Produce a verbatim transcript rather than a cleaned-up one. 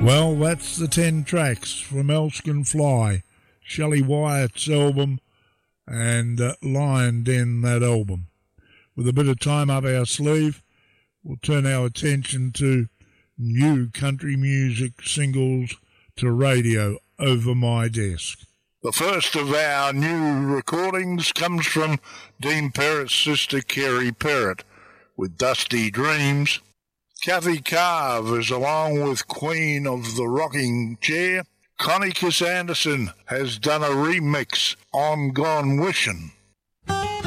Well, that's the ten tracks from Elskin Fly, Shelley Wyatt's album, and uh, Lion Den, that album. With a bit of time up our sleeve, we'll turn our attention to new country music singles to radio over my desk. The first of our new recordings comes from Dean Perrett's sister Kerry Perrett with Dusty Dreams. Kathy Carve is along with Queen of the Rocking Chair. Connie Kiss Anderson has done a remix on Gone Wishin'.